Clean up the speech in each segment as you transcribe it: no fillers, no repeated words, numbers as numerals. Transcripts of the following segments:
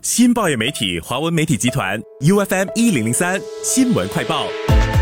新报业媒体华文媒体集团 UFM1003 新闻快报。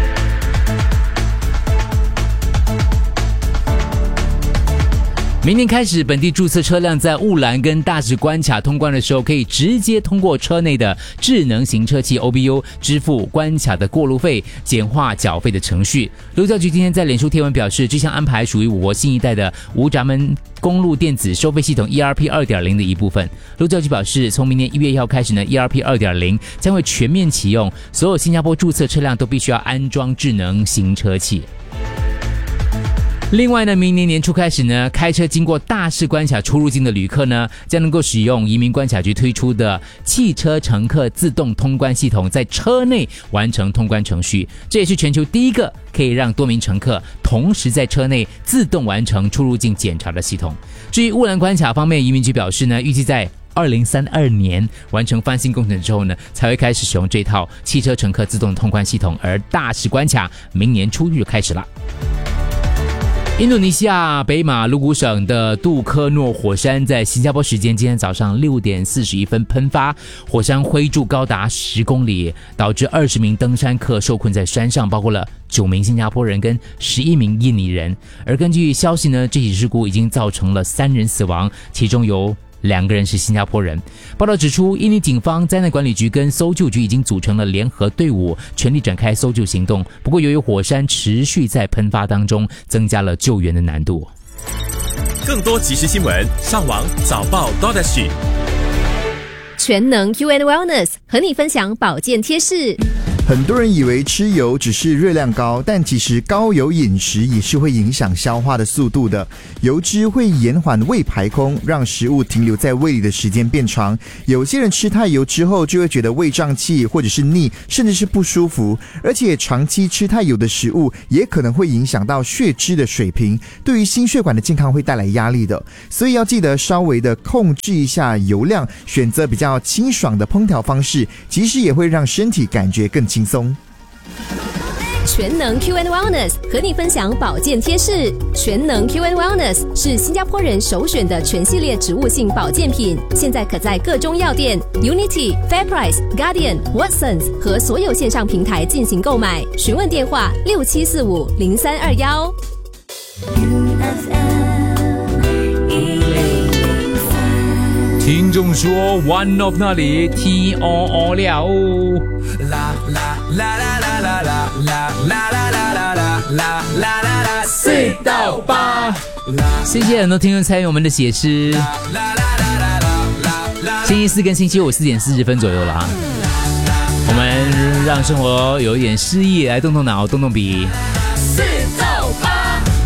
明年开始，本地注册车辆在雾兰跟大直关卡通关的时候，可以直接通过车内的智能行车器 OBU 支付关卡的过路费，简化缴费的程序。路教局今天在脸书贴文表示，这项安排属于我国新一代的无闸门公路电子收费系统 ERP 2.0 的一部分。路教局表示，从明年1月1号开始呢 ，ERP 2.0 将会全面启用，所有新加坡注册车辆都必须要安装智能行车器。另外呢，明年年初开始呢，开车经过大士关卡出入境的旅客呢，将能够使用移民关卡局推出的汽车乘客自动通关系统，在车内完成通关程序。这也是全球第一个可以让多名乘客同时在车内自动完成出入境检查的系统。至于雾兰关卡方面，移民局表示呢，预计在2032年完成翻新工程之后呢，才会开始使用这套汽车乘客自动通关系统，而大士关卡明年初就开始了。印度尼西亚北马鲁古省的杜科诺火山在新加坡时间今天早上6点41分喷发，火山灰柱高达10公里，导致20名登山客受困在山上，包括了9名新加坡人跟11名印尼人。而根据消息呢，这起事故已经造成了3人死亡，其中有2个人是新加坡人。报道指出，印尼警方、灾难管理局跟搜救局已经组成了联合队伍，全力展开搜救行动。不过，由于火山持续在喷发当中，增加了救援的难度。 更多即时新闻，上网早报 .SG。 全能 UN Wellness 和你分享保健贴士。 很多人以为吃油只是热量高，但其实高油饮食也是会影响消化的速度的。油脂会延缓胃排空，让食物停留在胃里的时间变长。有些人吃太油之后就会觉得胃胀气，或者是腻，甚至是不舒服。而且长期吃太油的食物也可能会影响到血脂的水平，对于心血管的健康会带来压力的。所以要记得稍微的控制一下油量，选择比较清爽的烹调方式，其实也会让身体感觉更轻松。 全能 QN Wellness 和你分享保健贴士。全能 QN Wellness 是新加坡人首选的全系列植物性保健品，现在可在各中药店、Unity、FairPrice、Guardian、Watsons 和所有线上平台进行购买。询问电话67450321。 听众说 One of 那里 TOO 了啦啦啦啦啦啦啦啦啦啦啦啦啦啦啦4到8。 谢谢很多听众参与我们的写诗。星期四跟星期五4点40分左右了啊。我们让生活有一点诗意，来动动脑，动动笔。 4到8。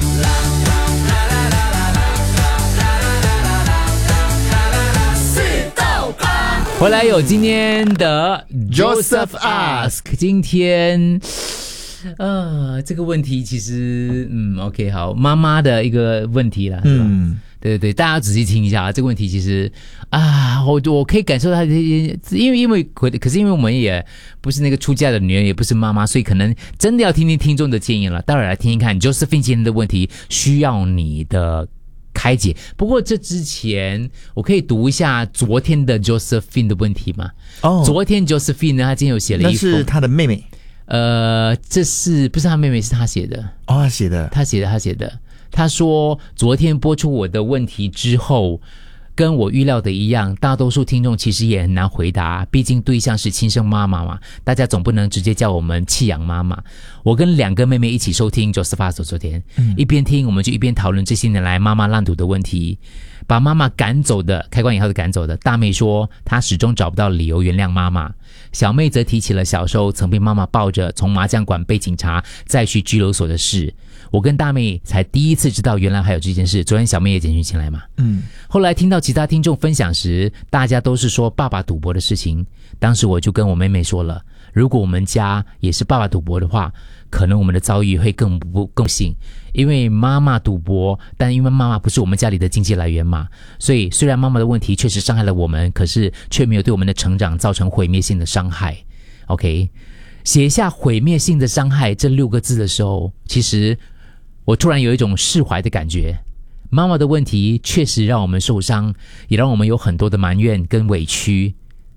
回来有今天的 Joseph Ask。 今天这个问题其实OK 好，妈妈的一个问题啦，是吧？对，大家仔细听一下啊，这个问题其实我可以感受到，因为我们也不是那个出嫁的女人，也不是妈妈，所以可能真的要听听听众的建议了。待会儿来听听看 Josephine 今天的问题需要你的开解。不过这之前我可以读一下昨天的 Josephine 的问题吗？昨天 Josephine 呢，她今天有写了一封， 那是她的妹妹。 这是不是她妹妹？是她写的。 她写的。 她写的。她说昨天播出我的问题之后，跟我预料的一样，大多数听众其实也很难回答，毕竟对象是亲生妈妈嘛，大家总不能直接叫我们弃养妈妈。我跟2个妹妹一起收听 Joseph 昨天，一边听我们就一边讨论这些年来妈妈烂赌的问题。把妈妈赶走的，开关以后的赶走的，大妹说她始终找不到理由原谅妈妈。小妹则提起了小时候曾被妈妈抱着从麻将馆被警察再去拘留所的事。我跟大妹才第一次知道原来还有这件事，昨天小妹也简讯进来嘛。后来听到其他听众分享时，大家都是说爸爸赌博的事情。当时我就跟我妹妹说了，如果我们家也是爸爸赌博的话，可能我们的遭遇会更不幸。因为妈妈赌博，但因为妈妈不是我们家里的经济来源嘛，所以虽然妈妈的问题确实伤害了我们，可是却没有对我们的成长造成毁灭性的伤害。 OK， 写下毁灭性的伤害这6个字的时候，其实我突然有一种释怀的感觉。妈妈的问题确实让我们受伤，也让我们有很多的埋怨跟委屈，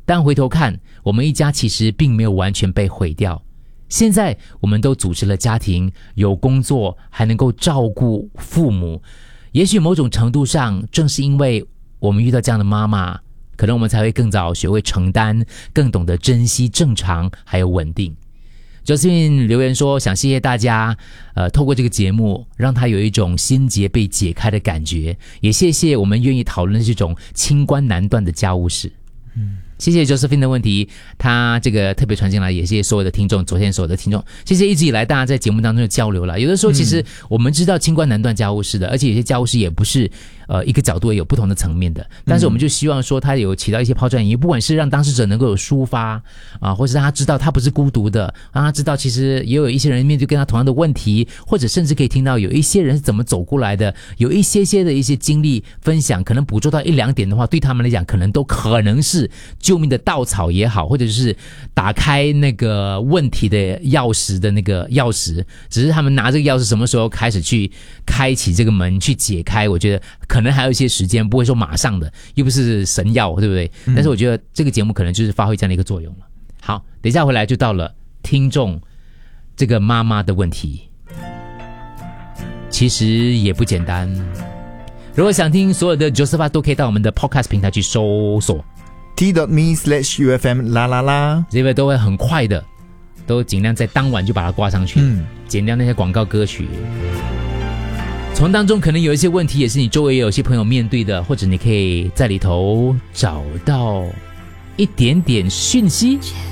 但回头看，我们一家其实并没有完全被毁掉。现在我们都组织了家庭，有工作，还能够照顾父母。也许某种程度上，正是因为我们遇到这样的妈妈，可能我们才会更早学会承担，更懂得珍惜正常还有稳定。Josephine 留言说，想谢谢大家透过这个节目让他有一种心结被解开的感觉，也谢谢我们愿意讨论这种清官难断的家务事。谢谢 Josephine 的问题，他这个特别传进来，也谢谢所有的听众，昨天所有的听众，谢谢一直以来大家在节目当中的交流了。有的时候其实我们知道清官难断家务事的，而且有些家务事也不是一个角度也有不同的层面的，但是我们就希望说他有起到一些抛砖引玉，不管是让当事者能够有抒发啊，或是让他知道他不是孤独的，让他知道其实也有一些人面对跟他同样的问题，或者甚至可以听到有一些人是怎么走过来的，有一些的一些经历分享，可能捕捉到一两点的话，对他们来讲可能都可能是救命的稻草也好，或者是打开那个问题的钥匙的那个钥匙，只是他们拿这个钥匙什么时候开始去开启这个门去解开，我觉得可能还有一些时间，不会说马上的，又不是神药，对不对？但是我觉得这个节目可能就是发挥这样的一个作用了。好，等一下回来就到了听众这个妈妈的问题，其实也不简单。如果想听所有的 Josepha 都可以到我们的 Podcast 平台去搜索 t.me/UFM 啦啦啦， 这边都会很快的，都尽量在当晚就把它挂上去，减掉那些广告歌曲。从当中可能有一些问题也是你周围也有些朋友面对的，或者你可以在里头找到一点点讯息。